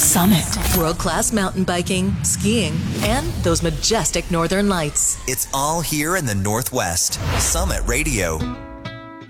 Summit. World-class mountain biking, skiing, and those majestic northern lights. It's all here in the Northwest. Summit Radio.